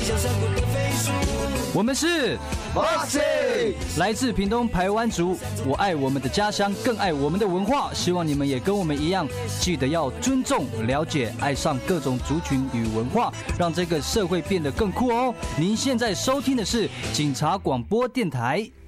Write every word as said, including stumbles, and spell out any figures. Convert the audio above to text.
我们是 Boxing， 来自屏东排湾族，我爱我们的家乡，更爱我们的文化。希望你们也跟我们一样，记得要尊重、了解、爱上各种族群与文化，让这个社会变得更酷哦。您现在收听的是警察广播电台。